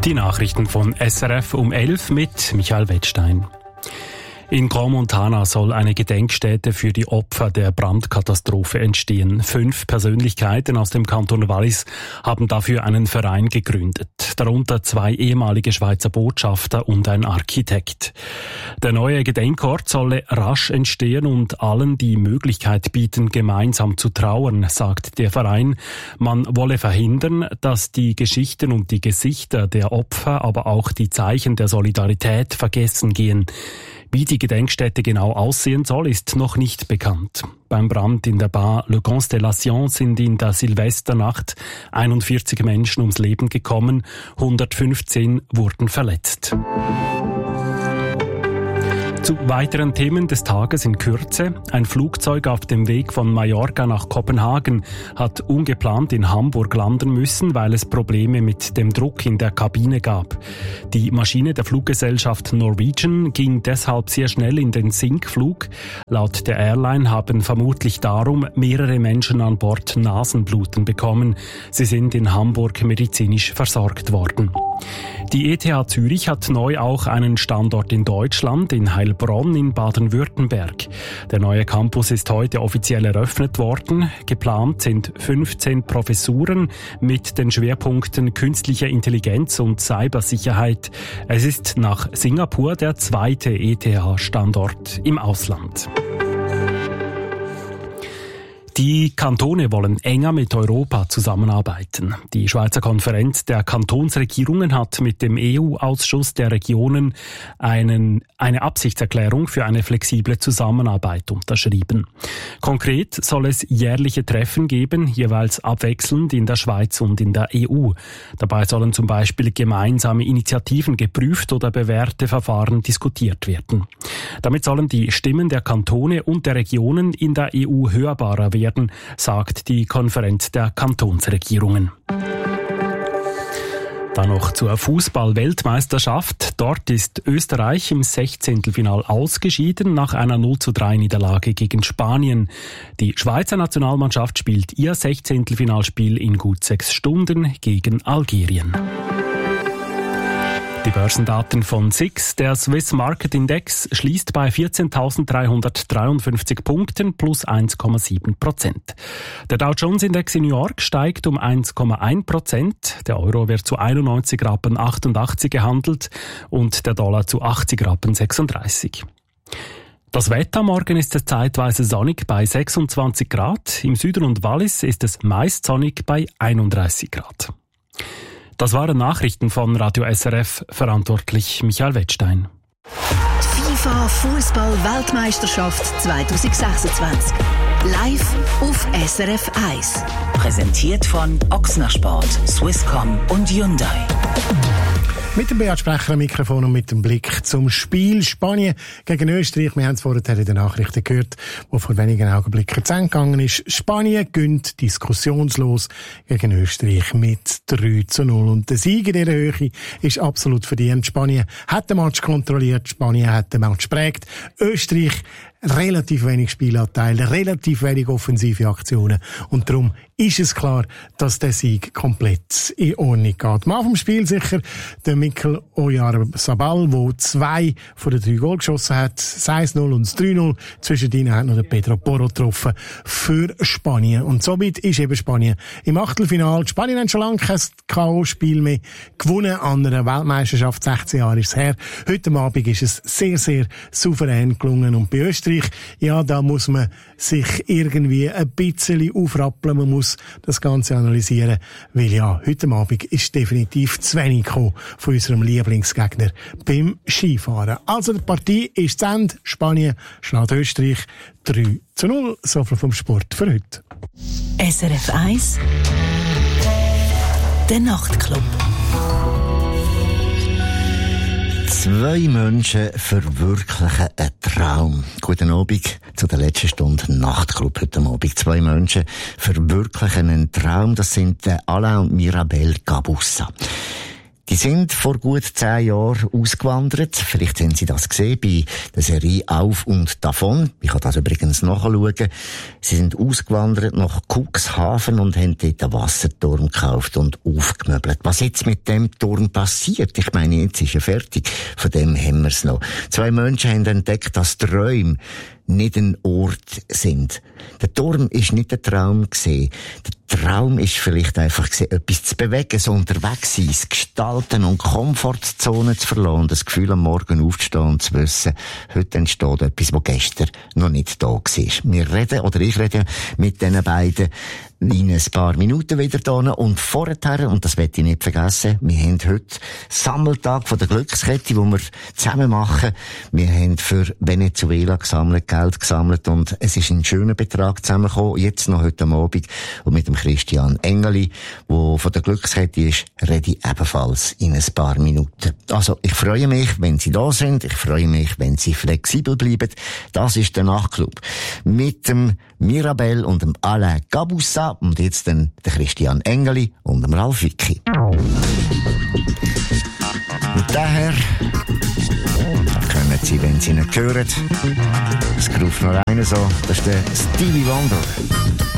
Die Nachrichten von SRF um 11 mit Michael Wettstein. In Crans-Montana soll eine Gedenkstätte für die Opfer der Brandkatastrophe entstehen. 5 Persönlichkeiten aus dem Kanton Wallis haben dafür einen Verein gegründet. Darunter 2 ehemalige Schweizer Botschafter und ein Architekt. Der neue Gedenkort solle rasch entstehen und allen die Möglichkeit bieten, gemeinsam zu trauern, sagt der Verein. Man wolle verhindern, dass die Geschichten und die Gesichter der Opfer, aber auch die Zeichen der Solidarität vergessen gehen. Wie die Gedenkstätte genau aussehen soll, ist noch nicht bekannt. Beim Brand in der Bar Le Constellation sind in der Silvesternacht 41 Menschen ums Leben gekommen, 115 wurden verletzt. Zu weiteren Themen des Tages in Kürze. Ein Flugzeug auf dem Weg von Mallorca nach Kopenhagen hat ungeplant in Hamburg landen müssen, weil es Probleme mit dem Druck in der Kabine gab. Die Maschine der Fluggesellschaft Norwegian ging deshalb sehr schnell in den Sinkflug. Laut der Airline haben vermutlich darum mehrere Menschen an Bord Nasenbluten bekommen. Sie sind in Hamburg medizinisch versorgt worden. Die ETH Zürich hat neu auch einen Standort in Deutschland, in Heilbronn in Baden-Württemberg. Der neue Campus ist heute offiziell eröffnet worden. Geplant sind 15 Professuren mit den Schwerpunkten künstliche Intelligenz und Cybersicherheit. Es ist nach Singapur der zweite ETH-Standort im Ausland. Die Kantone wollen enger mit Europa zusammenarbeiten. Die Schweizer Konferenz der Kantonsregierungen hat mit dem EU-Ausschuss der Regionen eine Absichtserklärung für eine flexible Zusammenarbeit unterschrieben. Konkret soll es jährliche Treffen geben, jeweils abwechselnd in der Schweiz und in der EU. Dabei sollen zum Beispiel gemeinsame Initiativen geprüft oder bewährte Verfahren diskutiert werden. Damit sollen die Stimmen der Kantone und der Regionen in der EU hörbarer werden, sagt die Konferenz der Kantonsregierungen. Dann noch zur Fußball-Weltmeisterschaft. Dort ist Österreich im 16. Final ausgeschieden nach einer 0:3 Niederlage gegen Spanien. Die Schweizer Nationalmannschaft spielt ihr 16. Finalspiel in gut 6 Stunden gegen Algerien. Die Börsendaten von SIX. Der Swiss Market Index schließt bei 14.353 Punkten plus 1,7%. Der Dow Jones Index in New York steigt um 1,1%. Der Euro wird zu 91,88 Rappen gehandelt und der Dollar zu 80,36 Rappen. Das Wetter: morgen ist es zeitweise sonnig bei 26 Grad. Im Süden und Wallis ist es meist sonnig bei 31 Grad. Das waren Nachrichten von Radio SRF, verantwortlich Michael Wettstein. FIFA Fußball-Weltmeisterschaft 2026. Live auf SRF 1. Präsentiert von Ochsner Sport, Swisscom und Hyundai. Mit dem Beat Sprecher am Mikrofon und mit dem Blick zum Spiel Spanien gegen Österreich. Wir haben es vorher in den Nachrichten gehört, wo vor wenigen Augenblicken zu Ende gegangen ist. Spanien gewinnt diskussionslos gegen Österreich mit 3:0. Und der Sieg in dieser Höhe ist absolut verdient. Spanien hat den Match kontrolliert, Spanien hat den Match geprägt. Österreich relativ wenig Spielanteil, relativ wenig offensive Aktionen. Und darum ist es klar, dass der Sieg komplett in Ordnung geht. Mann vom Spiel sicher der Mikel Oyarzabal, der 2 von den 3 Goal geschossen hat. Das 1:0 und das 3:0. Zwischendrin hat noch der Pedro Porro getroffen für Spanien. Und somit ist eben Spanien im Achtelfinale. Spanien hat schon lange kein K.O.-Spiel mehr gewonnen an einer Weltmeisterschaft. 16 Jahre ist es her. Heute Abend ist es sehr, sehr souverän gelungen. Und bei Österreich, ja, da muss man sich irgendwie ein bisschen aufrappeln. Man muss das Ganze analysieren, weil ja, heute Abend ist definitiv zu wenig gekommen von unserem Lieblingsgegner beim Skifahren. Also die Partie ist zu Ende. Spanien schlägt Österreich 3:0. So viel vom Sport für heute. SRF 1 Der Nachtclub. 2 Menschen verwirklichen einen Traum. Guten Abend zu der letzten Stunde Nachtclub heute Abend. 2 Menschen verwirklichen einen Traum. Das sind Alain und Mirabel Gabussa. Die sind vor gut 10 Jahren ausgewandert. Vielleicht haben Sie das gesehen bei der Serie Auf und Davon. Ich kann das übrigens nachschauen. Sie sind ausgewandert nach Cuxhaven und haben dort einen Wasserturm gekauft und aufgemöbelt. Was jetzt mit dem Turm passiert? Ich meine, jetzt ist er fertig. Von dem haben wir es noch. 2 Menschen haben entdeckt, dass Träume nicht ein Ort sind. Der Turm ist nicht der Traum gewesen. Der Traum ist vielleicht einfach gewesen, etwas zu bewegen, so unterwegs sein, zu gestalten und Komfortzonen zu verlassen, das Gefühl, am Morgen aufzustehen und zu wissen, heute entsteht etwas, was gestern noch nicht da war. Ich rede mit diesen beiden in ein paar Minuten wieder da und vorher, und das möchte ich nicht vergessen, wir haben heute Sammeltag von der Glückskette, wo wir zusammen machen. Wir haben für Venezuela Geld gesammelt und es ist ein schöner Betrag zusammengekommen, jetzt noch heute Abend. Und mit dem Christian Engeli, der von der Glückskette ist, rede ich ebenfalls in ein paar Minuten. Also, ich freue mich, wenn Sie da sind. Ich freue mich, wenn Sie flexibel bleiben. Das ist der Nachtclub. Mit dem Mirabel und dem Alain Gabussa und jetzt dann der Christian Engeli und dem Ralf Wicki. Und daher können Sie, wenn Sie ihn hören, es ruft noch einer so, das ist der Stevie Wonder.